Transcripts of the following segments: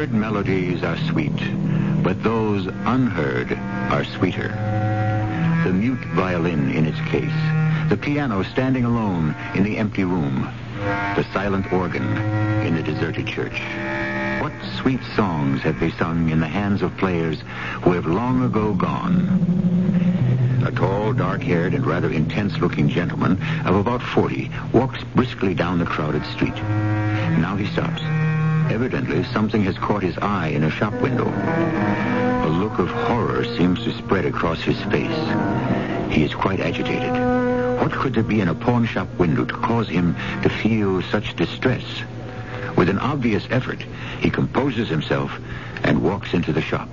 Heard melodies are sweet, but those unheard are sweeter. The mute violin in its case, the piano standing alone in the empty room, the silent organ in the deserted church. What sweet songs have they sung in the hands of players who have long ago gone? A tall, dark-haired, and rather intense-looking gentleman of about 40 walks briskly down the crowded street. Now he stops. Evidently, something has caught his eye in a shop window. A look of horror seems to spread across his face. He is quite agitated. What could there be in a pawn shop window to cause him to feel such distress? With an obvious effort, he composes himself and walks into the shop.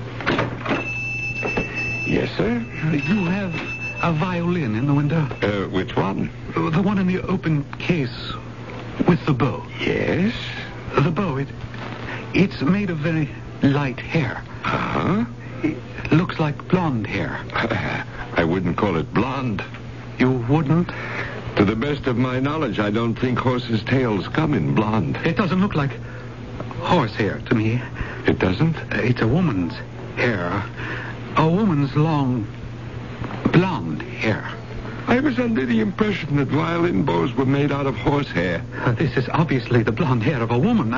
Yes, sir? You have a violin in the window? Which one? The one in the open case with the bow. Yes? The bow, it's made of very light hair. Uh-huh. It looks like blonde hair. I wouldn't call it blonde. You wouldn't? To the best of my knowledge, I don't think horses' tails come in blonde. It doesn't look like horse hair to me. It doesn't? It's a woman's hair. A woman's long blonde hair. I was under the impression that violin bows were made out of horse hair. This is obviously the blonde hair of a woman.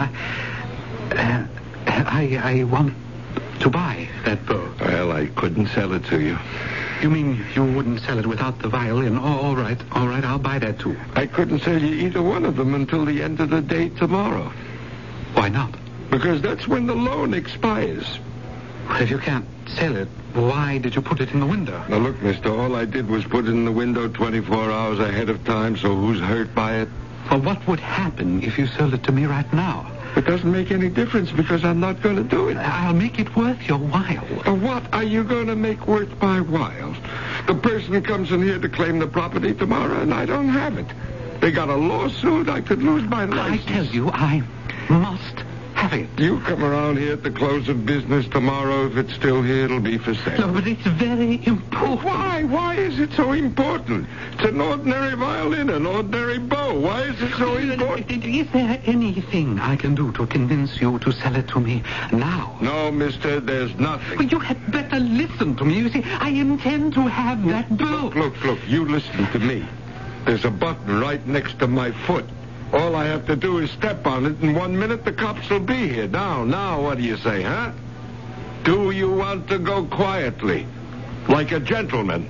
I want to buy that bow. Well, I couldn't sell it to you. You mean you wouldn't sell it without the violin? Oh, all right, I'll buy that too. I couldn't sell you either one of them until the end of the day tomorrow. Why not? Because that's when the loan expires. Well, if you can't sell it, why did you put it in the window? Now, look, mister, all I did was put it in the window 24 hours ahead of time, so who's hurt by it? Well, what would happen if you sold it to me right now? It doesn't make any difference because I'm not going to do it. I'll make it worth your while. What are you going to make worth my while? The person comes in here to claim the property tomorrow, and I don't have it. They got a lawsuit. I could lose my license. I tell you, I must have it. You come around here at the close of business tomorrow. If it's still here, it'll be for sale. No, but it's very important. Why? Why is it so important? It's an ordinary violin, an ordinary bow. Why is it so important? Is there anything I can do to convince you to sell it to me now? No, mister, there's nothing. Well, you had better listen to me. You see, I intend to have that bow. Look, you listen to me. There's a button right next to my foot. All I have to do is step on it, and 1 minute the cops will be here. Now, what do you say, huh? Do you want to go quietly, like a gentleman?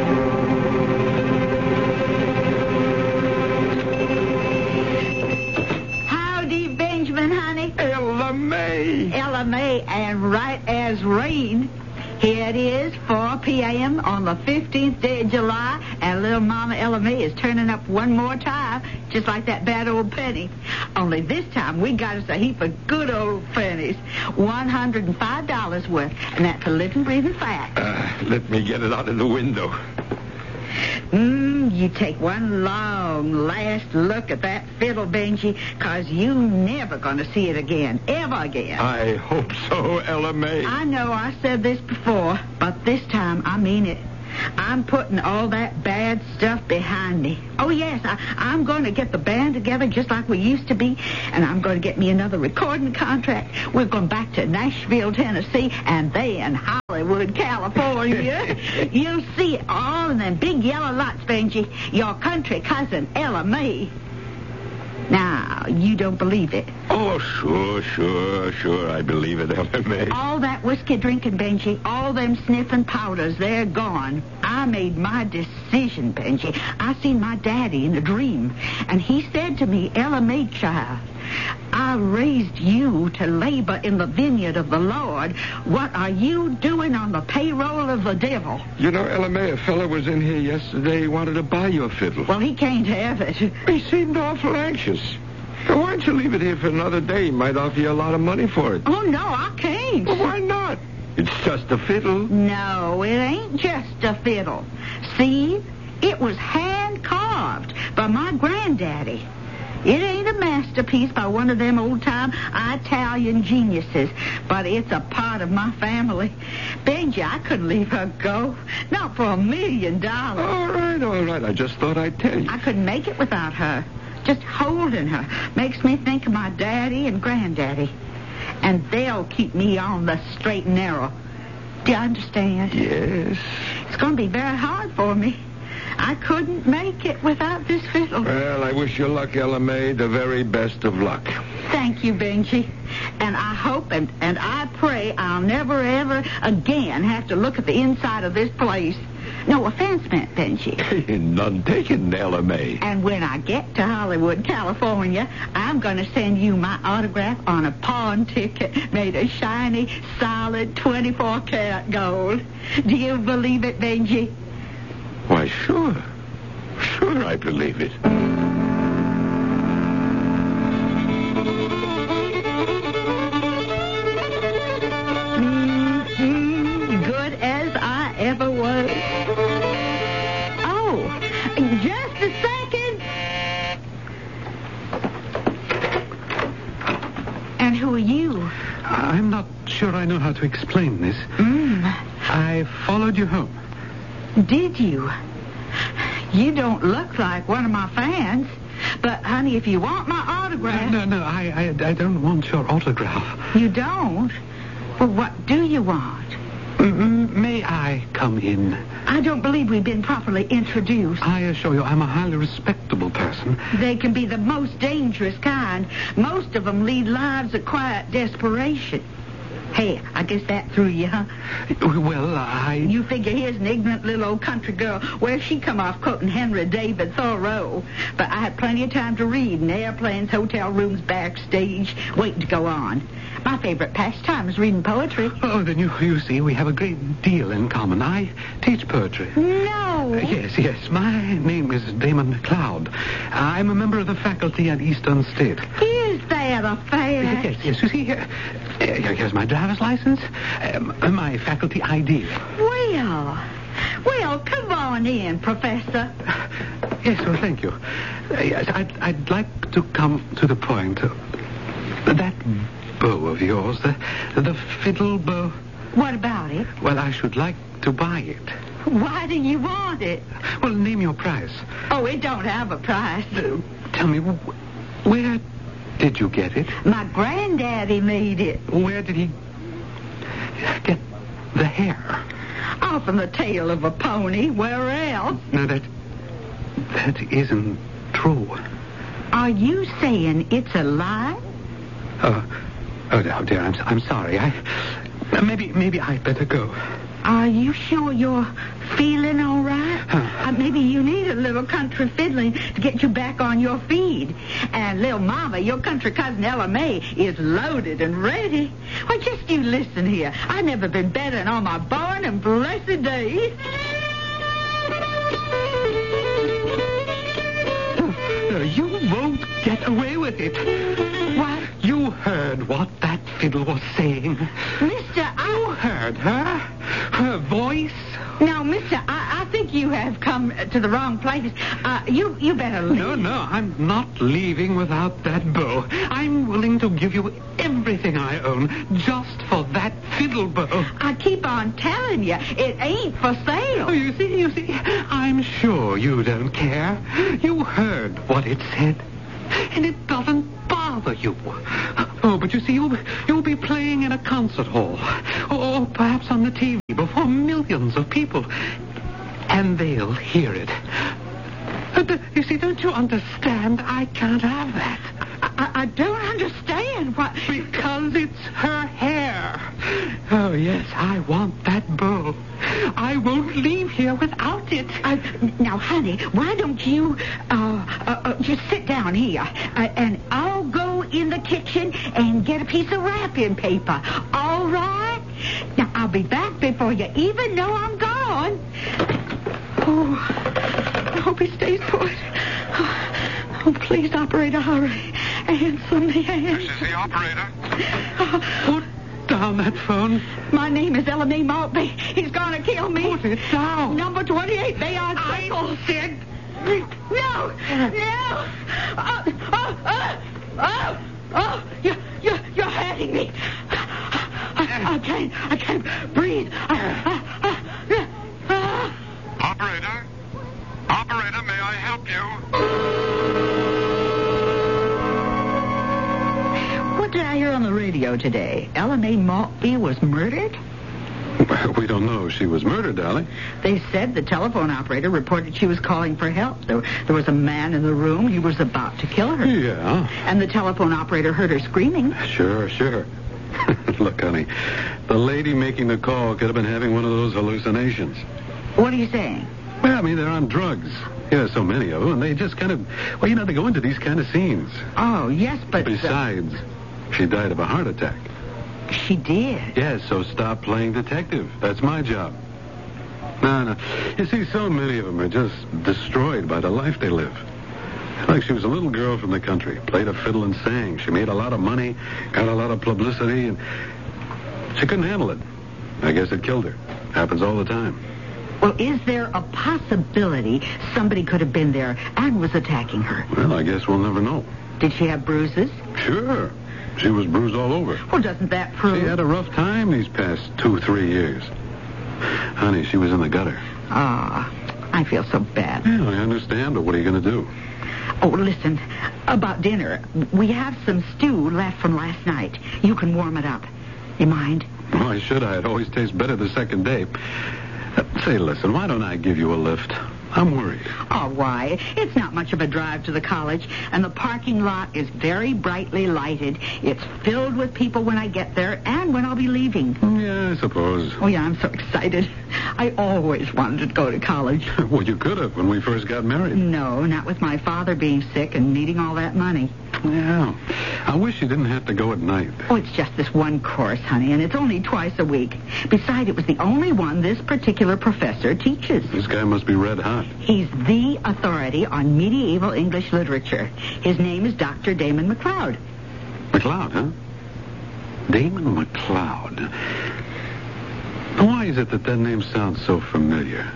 Howdy, Benjamin, honey. Ella May. Ella May, and right as rain. Here it is, 4 p.m. on the 15th day of July, and little Mama Ella May is turning up one more time, just like that bad old penny. Only this time we got us a heap of good old pennies, $105 worth, and that's a living, breathing fact. Let me get it out of the window. You take one long, last look at that fiddle, Benji, 'cause you never gonna see it again, ever again. I hope so, Ella May. I know I said this before, but this time I mean it. I'm putting all that bad stuff behind me. Oh, yes, I'm going to get the band together just like we used to be, and I'm going to get me another recording contract. We're going back to Nashville, Tennessee, and then Hollywood, California. You'll see it all in them big yellow lots, Benji. Your country cousin, Ella May. Now, you don't believe it. Oh, sure, I believe it, Ella May. All that whiskey drinking, Benji, all them sniffing powders, they're gone. I made my decision, Benji. I seen my daddy in a dream, and he said to me, Ella May, child, I raised you to labor in the vineyard of the Lord. What are you doing on the payroll of the devil? You know, Ella May, a fellow was in here yesterday. He wanted to buy your fiddle. Well, he can't have it. He seemed awful anxious. Now, why don't you leave it here for another day? He might offer you a lot of money for it. Oh, no, I can't. Well, why not? It's just a fiddle. No, it ain't just a fiddle. See, it was hand-carved by my granddaddy. It ain't a masterpiece by one of them old-time Italian geniuses, but it's a part of my family. Benji, I couldn't leave her go. Not for $1 million. All right. I just thought I'd tell you. I couldn't make it without her. Just holding her makes me think of my daddy and granddaddy. and they'll keep me on the straight and narrow. Do you understand? Yes. It's going to be very hard for me. I couldn't make it without this fiddle. Well, I wish you luck, Ella May. The very best of luck. Thank you, Benji. And I hope and I pray I'll never, ever again have to look at the inside of this place. No offense meant, Benji. None taken, Ella May. And when I get to Hollywood, California, I'm going to send you my autograph on a pawn ticket made of shiny, solid 24-karat gold. Do you believe it, Benji? Why, sure. Sure, I believe it. Good as I ever was. Oh, just a second. And who are you? I'm not sure I know how to explain this. I followed you home. Did you? You don't look like one of my fans. But, honey, if you want my autograph... No, I don't want your autograph. You don't? Well, what do you want? May I come in? I don't believe we've been properly introduced. I assure you, I'm a highly respectable person. They can be the most dangerous kind. Most of them lead lives of quiet desperation. Hey, I guess that threw you, huh? Well, You figure here's an ignorant little old country girl. Where'd she come off quoting Henry David Thoreau? But I had plenty of time to read in airplanes, hotel rooms, backstage, waiting to go on. My favorite pastime is reading poetry. Oh, then you see, we have a great deal in common. I teach poetry. No. Yes. My name is Damon Cloud. I'm a member of the faculty at Eastern State. Is that a fact? Yes. You see, here's my driver's license, my faculty ID. Well, come on in, Professor. Yes, well, thank you. Yes, I'd like to come to the point. That bow of yours, the fiddle bow. What about it? Well, I should like to buy it. Why do you want it? Well, name your price. Oh, it don't have a price. Tell me, where did you get it? My granddaddy made it. Where did he get the hair? Off from the tail of a pony. Where else? No, that isn't true. Are you saying it's a lie? Oh, dear, I'm sorry. Maybe I'd better go. Are you sure you're feeling all right? Maybe you need a little country fiddling to get you back on your feet. And little mama, your country cousin Ella May, is loaded and ready. Well, just you listen here. I've never been better in all my born and blessed days. You won't get away with it. What? You heard what that fiddle was saying. Mister, You heard her? Her voice? Now, mister, I think you have come to the wrong place. You better leave. No, I'm not leaving without that bow. I'm willing to give you everything I own just for that fiddle bow. I keep on telling you, it ain't for sale. Oh, you see, I'm sure you don't care. You heard what it said, and it doesn't bother you. Oh, but you see, you'll be playing in a concert hall, or perhaps on the TV before millions of people, and they'll hear it. You see, don't you understand? I can't have that. I don't understand what... Because it's her hair. Oh, yes, I want that bow. I won't leave here without it. Now, honey, why don't you just sit down here, and I'll go in the kitchen and get a piece of wrapping paper. All right? Now, I'll be back before you even know I'm gone. Oh, I hope he stays put. Oh, please, operator, hurry. Answer me. This is the operator. Put down that phone. My name is Ella May Maltby. He's gonna kill me. Put it down. Number 28, Bayard Circle. Said... No! You're hurting me. I can't breathe. Operator, may I help you? What did I hear on the radio today? Ella Mae Maltby was murdered? Well, we don't know if she was murdered, Allie. They said the telephone operator reported she was calling for help. There was a man in the room. He was about to kill her. Yeah. And the telephone operator heard her screaming. Sure. Look, honey, the lady making the call could have been having one of those hallucinations. What are you saying? Well, I mean, they're on drugs. Yeah, so many of them, and they just kind of, well, they go into these kind of scenes. Oh, yes, but... Besides, she died of a heart attack. She did? Yes, so stop playing detective. That's my job. No. You see, so many of them are just destroyed by the life they live. Like she was a little girl from the country, played a fiddle and sang. She made a lot of money, got a lot of publicity, and she couldn't handle it. I guess it killed her. Happens all the time. Well, is there a possibility somebody could have been there and was attacking her? Well, I guess we'll never know. Did she have bruises? Sure. She was bruised all over. Well, doesn't that prove... She had a rough time these past 2-3 years. Honey, she was in the gutter. Ah, I feel so bad. Yeah, I understand, but what are you going to do? Oh, listen, about dinner. We have some stew left from last night. You can warm it up. You mind? Why should I? It always tastes better the second day. Say, listen, why don't I give you a lift? I'm worried. Oh, why? It's not much of a drive to the college, and the parking lot is very brightly lighted. It's filled with people when I get there and when I'll be leaving. Yeah, I suppose. Oh, yeah, I'm so excited. I always wanted to go to college. Well, you could have when we first got married. No, not with my father being sick and needing all that money. Yeah. I wish you didn't have to go at night. Oh, it's just this one course, honey, and it's only twice a week. Besides, it was the only one this particular professor teaches. This guy must be red hot. He's the authority on medieval English literature. His name is Dr. Damon McLeod. McLeod, huh? Damon McLeod. Why is it that name sounds so familiar?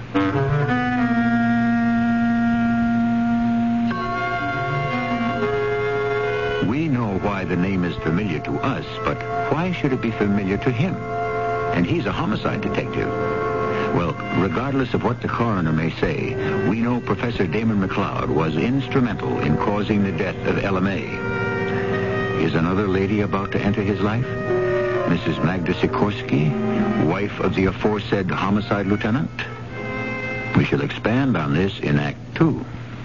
We know why the name is familiar to us, but why should it be familiar to him? And he's a homicide detective. Well, regardless of what the coroner may say, we know Professor Damon McLeod was instrumental in causing the death of Ella Mae. Is another lady about to enter his life? Mrs. Magda Sikorsky, wife of the aforesaid homicide lieutenant? We shall expand on this in Act 2.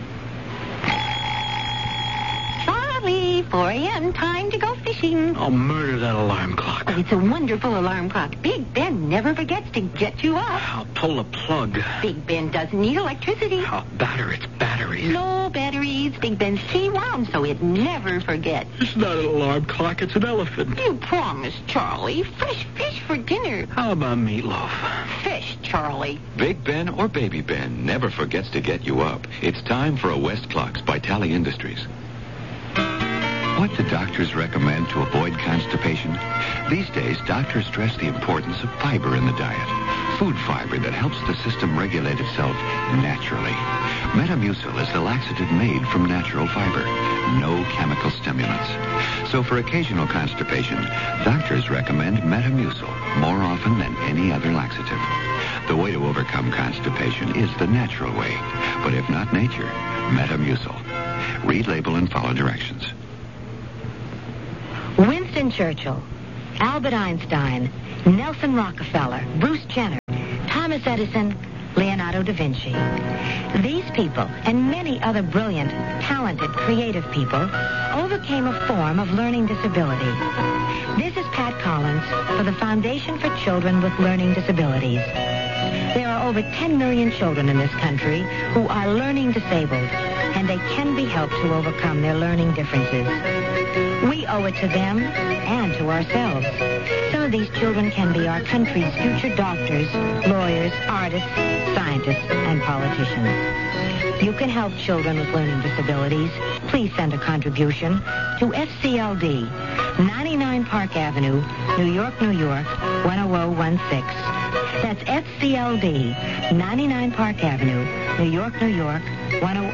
4 a.m., time to go fishing. I'll murder that alarm clock. Oh, it's a wonderful alarm clock. Big Ben never forgets to get you up. I'll pull the plug. Big Ben doesn't need electricity. I'll batter its batteries. No batteries. Big Ben's T-wound, so it never forgets. It's not an alarm clock, it's an elephant. You promised, Charlie. Fresh fish for dinner. How about meatloaf? Fish, Charlie. Big Ben or Baby Ben never forgets to get you up. It's time for a West Clocks by Tally Industries. What do doctors recommend to avoid constipation? These days, doctors stress the importance of fiber in the diet. Food fiber that helps the system regulate itself naturally. Metamucil is the laxative made from natural fiber. No chemical stimulants. So for occasional constipation, doctors recommend Metamucil more often than any other laxative. The way to overcome constipation is the natural way. But if not nature, Metamucil. Read label and follow directions. Winston Churchill, Albert Einstein, Nelson Rockefeller, Bruce Jenner, Thomas Edison, Leonardo da Vinci. These people and many other brilliant, talented, creative people overcame a form of learning disability. This is Pat Collins for the Foundation for Children with Learning Disabilities. There are over 10 million children in this country who are learning disabled, and they can be helped to overcome their learning differences. We owe it to them and to ourselves. Some of these children can be our country's future doctors, lawyers, artists, scientists, and politicians. You can help children with learning disabilities. Please send a contribution to FCLD, 99 Park Avenue, New York, New York, 10016. That's FCLD, 99 Park Avenue, New York, New York, 10016.